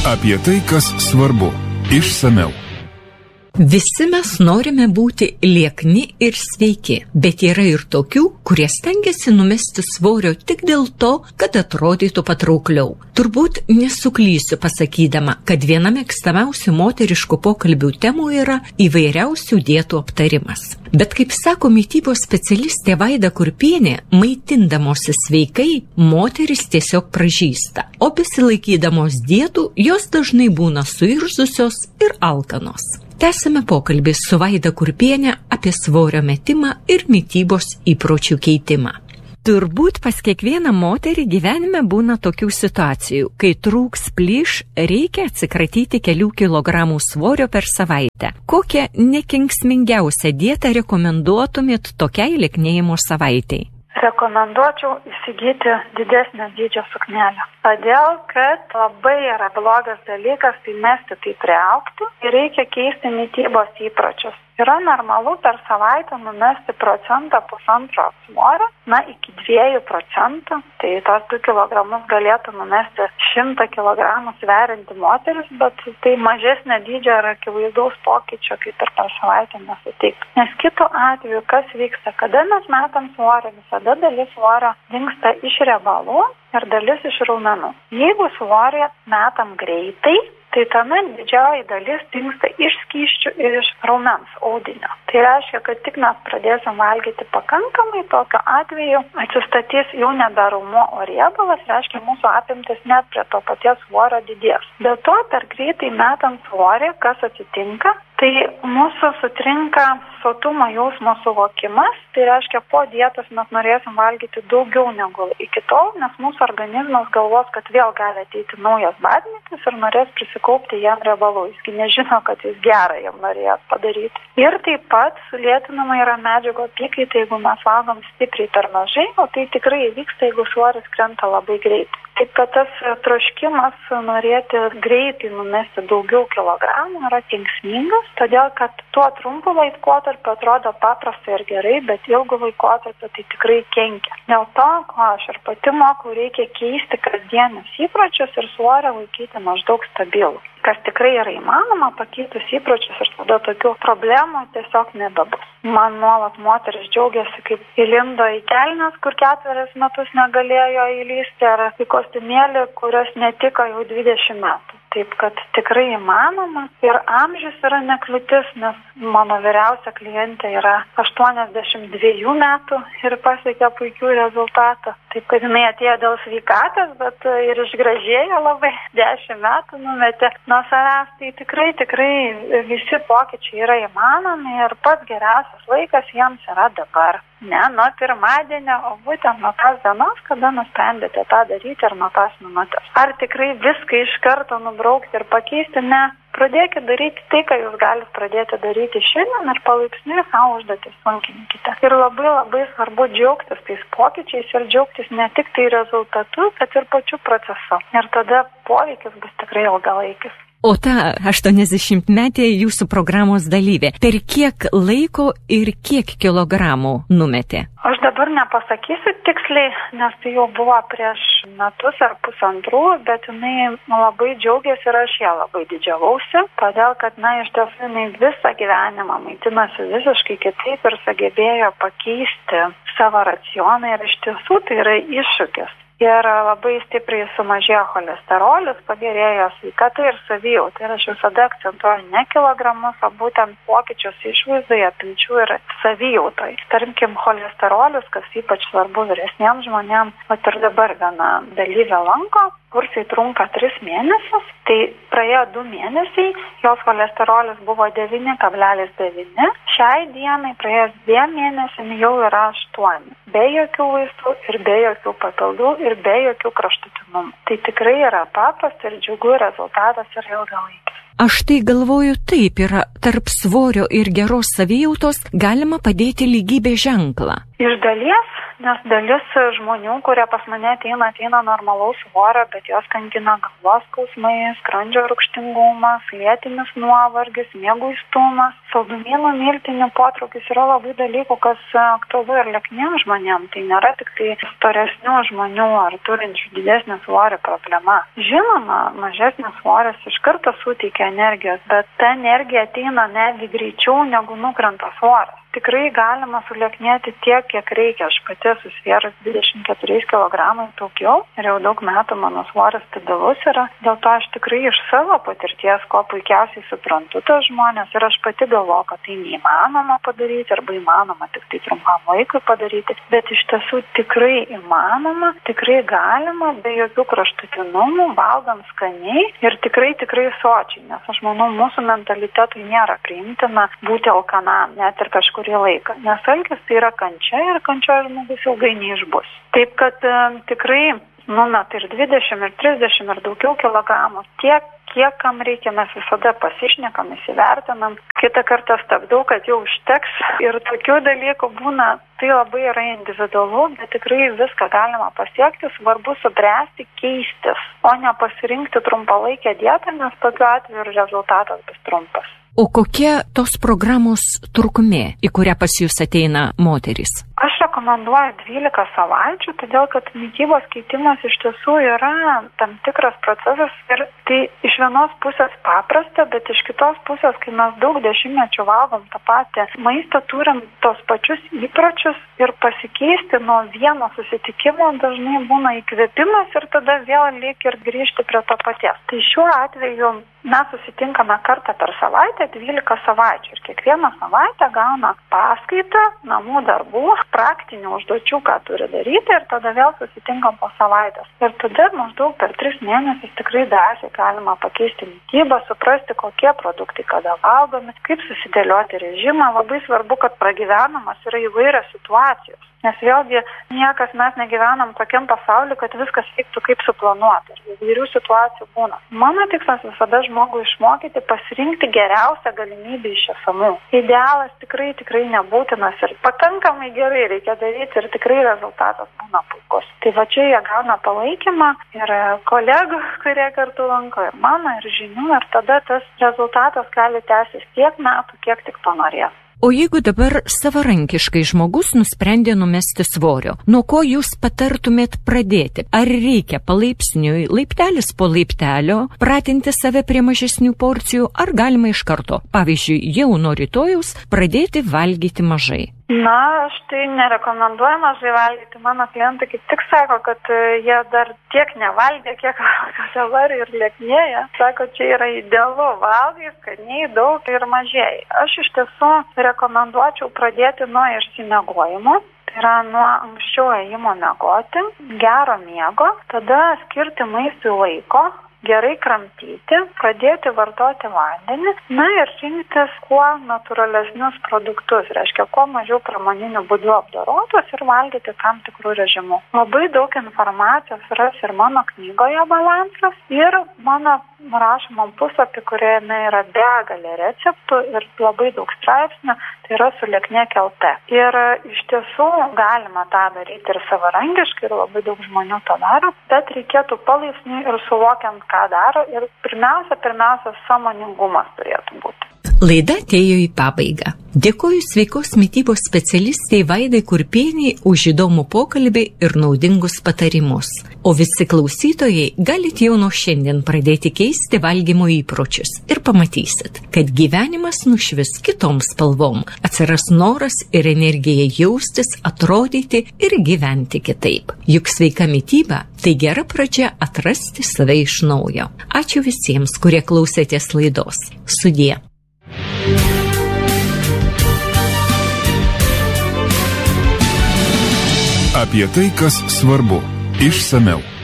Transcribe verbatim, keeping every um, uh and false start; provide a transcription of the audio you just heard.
Apie tai, kas svarbu. Išsamiau. Visi mes norime būti liekni ir sveiki, bet yra ir tokių, kurie stengiasi numesti svorio tik dėl to, kad atrodytų patraukliau. Turbūt nesuklysiu pasakydama, kad viena mėgstamiausių moteriškų pokalbių temų yra įvairiausių dietų aptarimas. Bet kaip sako mitybos specialistė Vaida Kurpienė, maitindamosi sveikai, moteris tiesiog pražysta, o besilaikydamos dietų jos dažnai būna suirzusios ir alkanos. Tęsime pokalbį su Vaida Kurpienė apie svorio metimą ir mitybos įpročių keitimą. Turbūt pas kiekvieną moterį gyvenime būna tokių situacijų, kai trūks plyš, reikia atsikratyti kelių kilogramų svorio per savaitę. Kokią nekenksmingiausią dietą rekomenduotumėt tokiai lieknėjimo savaitei? Rekomenduočiau įsigyti didesnio dydžio suknelę. Todėl, kad labai yra blogas dalykas tai mesti tai priaugti ir reikia keisti mitybos įpročius. Yra normalu per savaitę numesti procentą pusantro svorio, na iki dviejų procentų, tai tos du kilogramus galėtų numesti šimtą kilogramų sverianti moteris, bet tai mažesnė dydžio ir akivaizdaus pokyčio kaip ir per savaitę nesuteiks. Nes kitu atveju, kas vyksta, kada mes metam svorį, visada dalis svorio dingsta iš riebalų ir dalis iš raumenų. Jeigu svorį metam greitai, tai tuomet didžioji dalis dingsta iš skysčių ir iš raumens audinio. Tai reiškia, kad tik mes pradėsim valgyti pakankamai, tokiu atveju atsistatys jau nebe raumuo, o riebalas, reiškia mūsų apimtis net prie to paties svorio didės. Be to, per greitai metant svorį, kas atsitinka, tai mūsų sutrinka sotumo jausmo suvokimas, tai reiškia, po dietos mes norėsim valgyti daugiau negu iki tol, nes mūsų organizmas galvos, kad vėl gali ateiti naujas badmetis ir norės prisikaupti jam riebalų. Jisgi nežino, kad jis gerą jam norės padaryti. Ir taip pat sulėtinama yra medžiagų apykaita, jeigu mes valgom stipriai per mažai, o tai tikrai įvyksta, jeigu svoris krenta labai greitai. Taip, kad tas troškimas norėti greitai numesti daugiau kilogramų yra kenksmingas, todėl kad tuo trumpu laikotarpiu atrodo paprasta ir gerai, bet ilgu laikotarpiu tai tikrai kenkia. Dėl to, ko aš ir pati mokau, reikia keisti kasdienius įpročius ir svorį laikyti maždaug stabilų. Kas tikrai yra įmanoma, pakeitus įpročius ir tada tokių problemų tiesiog nebebus. Man nuolat moteris džiaugiasi, kaip įlindo į kelnes, kur ketverius metus negalėjo įlysti, ar į kostiumėlį, kurios netiko jau dvidešimt metų. Taip, kad tikrai įmanoma ir amžius yra nekliūtis, nes mano vyriausia klientė yra aštuoniasdešimt dviejų metų ir pasiekė puikių rezultatų. Taip, kad jinai atėjo dėl sveikatos, bet ir išgražėjo labai, dešimt metų numetė nuo savęs. Tai tikrai, tikrai visi pokyčiai yra įmanomi ir pats geriausias laikas jiems yra dabar. Ne nuo pirmadienio, o būtent nuo tos dienos, kada nusprendėte tą daryti ir nuo tos minutės. Ar tikrai viską iš karto nubraukti ir pakeisti? Ne. Pradėkite daryti tai, ką jūs galite pradėti daryti šiandien ir palaipsniui savo užduotį sunkinkite. Ir labai labai svarbu džiaugtis tais pokyčiais ir džiaugtis ne tik tai rezultatu, bet ir pačiu procesu. Ir tada poveikis bus tikrai ilgalaikis. O ta aštuoniasdešimtmetė jūsų programos dalyvė, per kiek laiko ir kiek kilogramų numetė? Aš dabar nepasakysiu tiksliai, nes tai jau buvo prieš metus ar pusantrų, bet jinai labai džiaugiasi ir aš ją labai didžiavausi, todėl kad, na, iš tiesų jinai visą gyvenimą maitinasi visiškai kitaip ir sugebėjo pakeisti savo racioną ir iš tiesų tai yra iššūkis. Ir labai stipriai sumažėjo cholesterolis, pagerėjo sveikata ir savijauta. Ir aš visada akcentuoju ne kilogramus, o būtent pokyčius išvaizdoje, apimčių ir savijautai. Tarkim, cholesterolis, kas ypač svarbu vyresniems žmonėms, vat ir dabar viena dalyvė lanko, kursai trunka tris mėnesius, tai praėjo du mėnesiai, jos cholesterolis buvo devyni kablelis devyni, šiai dienai praėjus dviem mėnesiam jau yra aštuoni, be jokių vaistų ir be jokių papildų ir be jokių kraštutinumų. Tai tikrai yra paprasta ir džiugu, rezultatas yra ilgalaikis. Aš tai galvoju, taip yra, tarp svorio ir geros savijautos galima padėti lygybės ženklą. Iš dalies nes dalis žmonių, kurie pas mane ateina, ateina normalaus svorio, bet jos kankina galvos skausmai, skrandžio rūgštingumas, lėtinis nuovargis, mieguistumas, saldumynų miltinių potraukis yra labai dalykų, kas aktualu ir liekniems žmonėms. Tai nėra tik tai storesnių žmonių ar turinčių didesnį svorį problema. Žinoma, mažesnis svoris iš karto suteikia energijos, bet ta energija ateina netgi greičiau negu nukrenta svoris. Tikrai galima sulieknėti tiek, kiek reikia. Aš pati esu svėrus dvidešimt keturiais kilogramais daugiau ir jau daug metų mano svoris stabilus yra. Dėl to aš tikrai iš savo patirties, ko puikiausiai suprantu tos žmonės ir aš pati galvoju, kad tai neįmanoma padaryti arba įmanoma tik tai trumpam laikui padaryti. Bet iš tiesų tikrai įmanoma, tikrai galima, be jokių kraštutinumų, valgant skaniai ir tikrai, tikrai sočiai. Nes aš manau, mūsų mentalitetui nėra priimtina būti alkanam, net ir kažkur laiką, nes alkis tai yra kančia ir kančia žmogus ilgai neišbus. Taip, kad e, tikrai numeta ir dvidešimt, ir trisdešimt, ir daugiau kilogramų, tiek, kiek kam reikia, mes visada pasišnekam, įsivertinam. Kitą kartą stabdau, kad jau užteks ir tokių dalykų būna, tai labai yra individualu, bet tikrai viską galima pasiekti, svarbu subręsti, keistis, o ne pasirinkti trumpalaikę dietą, nes tokiu atveju rezultatas bus trumpas. O kokia tos programos trukmė, į kurią pas jūs ateina moterys? Aš rekomenduoju dvylika savaičių, todėl kad mitybos keitimas iš tiesų yra tam tikras procesas ir tai iš vienos pusės paprasta, bet iš kitos pusės, kai mes daug dešimtmečių valgom tą patį maistą, turim tos pačius įpročius ir pasikeisti nuo vieno susitikimo dažnai būna įkvėpimas ir tada vėl lyg ir grįžti prie to paties. Tai šiuo atveju mes susitinkame kartą per savaitę, dvylika savaičių ir kiekvieną savaitę gauna paskaitą, namų darbų, praktinių užduočių, ką turi daryti ir tada vėl susitinkam po savaitės. Ir tada maždaug per tris mėnesius tikrai drąsiai galima pakeisti mitybą, suprasti, kokie produktai kada valgomi, kaip susidėlioti režimą. Labai svarbu, kad pragyvenamas yra įvairios situacijos. Nes vėlgi niekas mes negyvenam tokiam pasauliu, kad viskas vyktų kaip suplanuota. Įvairių situacijų būna. Mano tikslas visada žmogų išmokyti, pasirinkti geriausią galimybę iš esamų. Idealas tikrai, tikrai nebūtinas ir pakankamai gerai reikia daryti ir tikrai rezultatas būna puikus. Tai va čia jie gauna palaikymą ir kolegų, kurie kartu lanko ir mano, ir žinių ir tada tas rezultatas gali tęsis tiek metų, kiek tik to norės. O jeigu dabar savarankiškai žmogus nusprendė numesti svorio, nuo ko jūs patartumėt pradėti? Ar reikia palaipsniui, laiptelis po laiptelio, pratinti save prie mažesnių porcijų, ar galima iš karto, pavyzdžiui, jau nuo rytojaus pradėti valgyti mažai? Na, aš tai nerekomenduoju mažai valgyti. Mano klientai kaip tik sako, kad jie dar tiek nevalgė, kiek valgo dabar ir lieknėja. Sako, čia yra idealu, valgai skaniai, daug ir mažai. Aš iš tiesų rekomenduočiau pradėti nuo išsimiegojimo. Tai yra nuo anksčiau ėjimo miegoti, gero miego, tada skirti maistui laiko, gerai kramtyti, pradėti vartoti vandenį, na ir rinktis kuo natūralesnius produktus, reiškia, kuo mažiau pramoniniu būdu apdorotus ir valgyti tam tikrų režimų. Labai daug informacijos ras ir mano knygoje Balansas ir mano rašomam puslapį, kuriame yra begalė receptų ir labai daug straipsnių, tai yra Sulieknėk L T. Ir iš tiesų galima tą daryti ir savarankiškai, ir labai daug žmonių to daro, bet reikėtų palaipsniui ir suvokiant, ką daro, ir pirmiausia, pirmiausia, sąmoningumas turėtų būti. Laida atėjo į pabaigą. Dėkoju sveikos mitybos specialistei Vaidai Kurpieniai už įdomų pokalbį ir naudingus patarimus. O visi klausytojai galite jau nuo šiandien pradėti keisti valgymo įpročius ir pamatysit, kad gyvenimas nušvis kitom spalvom, atsiras noras ir energija jaustis, atrodyti ir gyventi kitaip. Juk sveika mityba tai gera pradžia atrasti save iš naujo. Ačiū visiems, kurie klausėtės laidos. Sudie. Apie tai, kas svarbu, išsamiau.